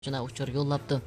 Şuna uçur yollaptı.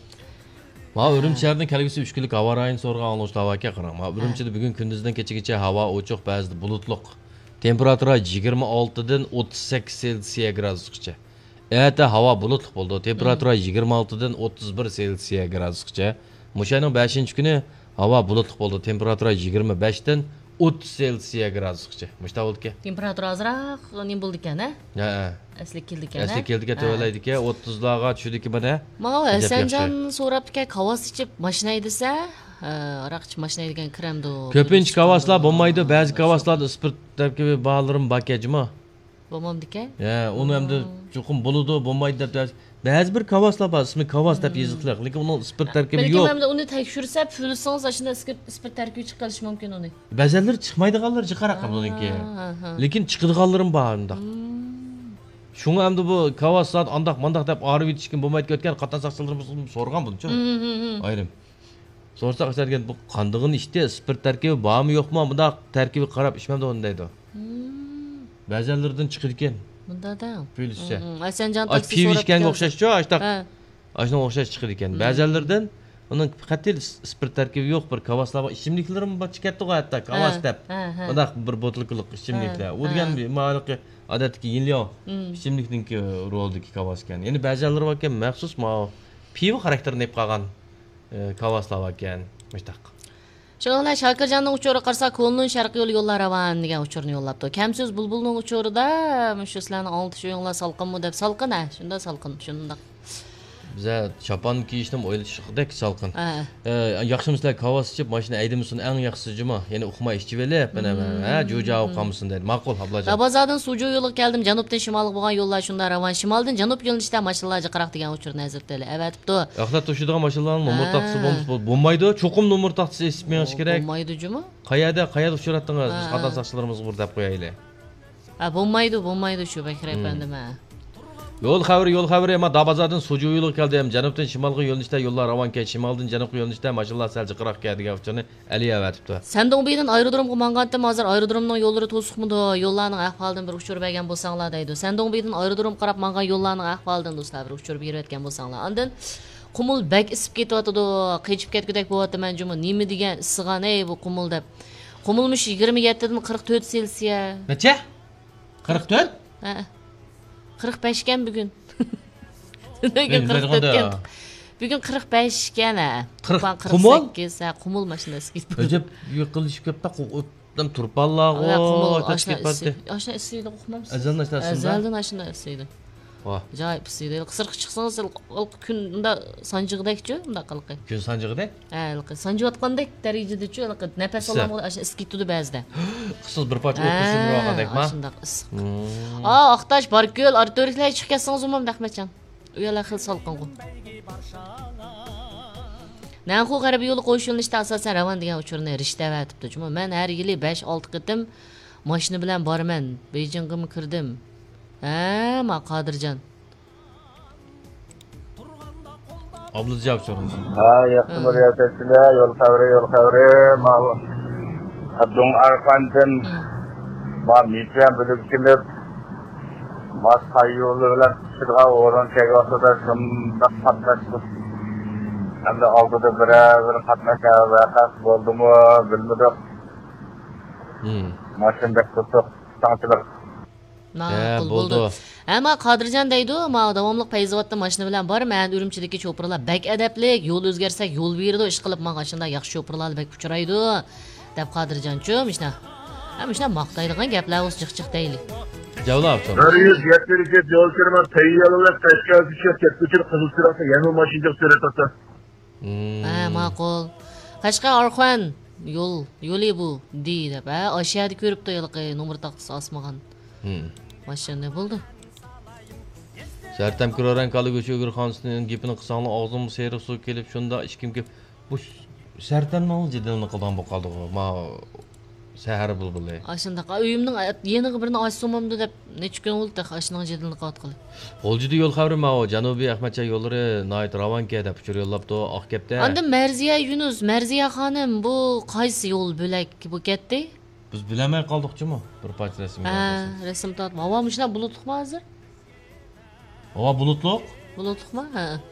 Ma Ürümçilerden kelgisi 3 günlük hava rayını sorgan anlaştı havaga qaram. Ma Ürümçide bugün gündüzden keçigacha hava ochiq, ba'zida bulutliq. Temperatura 26 dan 38 Selsiya gradusgacha. Erta hava bulutliq bo'ldi. Temperatura 26 dan 31 Selsiya gradusgacha. Mushaning 5-kuni hava bulutliq bo'ldi. Temperatura 25 dan 30 Selsiya gradusgacha. Mushta bo'ldi-ki. Temperatura azroq nim bo'ldi ekan, ha? Ha. Asli keldi ekan. Asli keldi-ki to'laydi-ki 30larga tushdi-ki mana. Mana Sanjan so'rabdi-ki, qavos ichib mashina haydasa, aroq ichib mashina haydagan kiramdi. Ko'pincha qavoslar bo'lmaydi, ba'zi qavoslarda spirt tarkibi ba'larim bakajmi? Bo'lmamdi-ki? Ya, uni hamda chuqur bo'ladi, bo'lmaydi deb. Ba'zi bir qavoslar bor, ismi qavos deb yoziqlar, lekin uning spirt tarkibi yo'q. Lekin hamda uni tekshirsa, pulsangiz ashunda spirt tarkibi chiqarish mumkin uni. Ba'zilar chiqmaydiganlar chiqaraq buniki. Lekin chiqadiganlarim bor unda. Shunga hamda bu qavoslar andaq mandaq deb arib yetishkin bo'lmaydi ketgan qatan saqchilarimiz so'rgan buncha. Ayrim. So'rsak aytadigan bu qandig'in ishda spirt tarkibi bormi yo'qmi, bunda tarkibi qarab ishmamda ondaydi. Ba'zilardan chiqadi ekan. Bunda-da. Pulishcha. Sanjan taksi so'rab. Pivishganga o'xshashchi, ashtaq. Ashuna o'xshash chiqadi ekan. Ba'zilardan uning qat'iy spirt tarkibi yo'q bir qavoslar bor. Ichimliklar bor chiqadi hatto qavos deb. Bunda bir botilkalik ichimliklar. U degan ma'lumki odatdagi yinliyo ichimlikniki roldagi qavos ekan. Endi ba'zilar bor ekan maxsus pivo xarakterini ep qolgan qavoslar bor ekan. Mushtaq. Şöyle Şakircan'ın uçuru qarsa Ko'lning sharqiy yo'l yo'llar ravan degan uçurni yo'llabdi. Kamsiz bulbulning uçurida mushuslarni olti shu yo'llar salqinmi deb salqin, shunda salqin, shunda. Bize çapan kiyishni o'ylashdik salqin. Yaxshimizlar qavos ichib mashina aydimisin eng yaxshisi-mi? Ya'ni uqmay ichib elib, mana jo'ja o'qamsin dedi. Ma'qul ablajon. Rabazadan Suju yo'liga keldim. Janubdan shimolga bo'lgan yo'llar shunda ravan. Shimoldan janub yo'nalishida mashinalar qaraq degan uçurni azirtili. Avatibdi. Axlat to'shadigan mashinalarning nomer taxtisi bo'lmaydi. Cho'qim nomer taxtisi esib menish kerak. Bo'lmaydi-jimi? Qayerda uchratdingiz? Biz qatan saqchilarimiz bur deb qo'yaylik. Bo'lmaydi shu bakra efendim. Yo'l xabari ama Dabazadan Suju yo'liga keldim. Janubdan shimolga yo'nalishda yo'llar ravon keldi. Shimoldan janubga yo'nalishda mashinalar sal jiqroq keldi degan uçurni Aliya avatibdi. Sandan buydan aerodromga manganda hozir aerodromning yo'llari to'siqmidi? Yo'llarning ahvolidan bir uçur bergan bo'lsanglar deydi. Sandan buydan aerodrom qarab mangan yo'llarning ahvolidan do'stlar bir uçur berib aytgan bo'lsanglar. Ondan qumul bak isib ketyotdi, qechib ketgudek bo'lyapti men jumi. Nima degan issigan bu qumul deb. Qumulmush 27 dan 44 Selsiya. Necha? 44? Ha. 45 ekan bugun. Bugün 44 ekan. Bugun 45 ekan. 48 qumul mashinasi ketdi. Ajab yiqilishib ketdi. Qo'qdan turpallar Ashna isiydi qo'qmamsiz. Azaldan ashna isiydi. Ajoyib isiydi. Qisirq chiqsangiz kunda sanjig'dakchi, unda qilqi. Kun sanjig'dak? Sanjiyotgandek darajadachi, nafas olmay ashna isib ketdi ba'zida. Qisiq bir poch o'qishim ro'g'andakmi? Shundaq issiq. Aqtash Barko'l artoriklar chiqib ketsangiz umam Ahmadjon. U yerlar xil salqinqu. Nanxu g'arbiy yo'l qo'yish yo'nalishida asosan ravan degan uçurni rishta avatibdi. Chunki men har yili 5-6 qitim mashina bilan boraman. Beyjingga kirdim. Ma Qodirjon. Abla javob so'rang. Yaxshi bo'lyapsizlar, yo'l xavri, Abdung Arfandan mitya bilib kelib, boshqa yo'llar bilan chiqirgan o'rin chegotida shunda qatnashdi. Endi oldida bir qatnashgan vaqt bo'ldimi, bilmadim. Mashinada qo'tiq sanchilik. Ma'qul bo'ldi. Ama Qodirjon deydi, men davomli payzavotda mashina bilan bor, men Urumchidagi cho'pirlar bak adablik, yo'l o'zgarsa yo'l berdi, ish qilib men shunda yaxshi cho'pirlar bak uchraydi, deb Qodirjonchu, mishna maqtaydigan gaplar o'z chiq deylik. Javob so'ra. 170 yo'l kirma tayyorlab tashkilotga ketuvchi qizilchiroqda yana mashina suratata. Ma'qul. Qashqar Orxon yo'li bu deydi, Oshiyada ko'ribdi yo'lqi nomer taxtisi osmagan. Mashina bo'ldi. Shartam kiroran qaligochi O'girxonning gapini qisanglar og'zim seriq suv kelib shunda hech kimga bu shartamning jidilni qilgan bo'lib qoldi. Ma sahar bulbuli. Ashundaqa uyimning yeniga birini ochsomamdi deb necha kun bo'ldi ashning jidilni qilib qilib. Oljida yo'l xabari ma Janubiy Ahmadcha yo'llari Nayt Ravanka deb uchur yo'llabdi Oqkepda. Endi Marziya xonim bu qaysi yo'l bo'lak bu ketdi? Biz bilamay qoldik-chimi? Bir parcha rasm. Rasm tortma. Havo mushlar bulutliqmi hozir? Havo bulutliq? Bulutluqmi? Ha.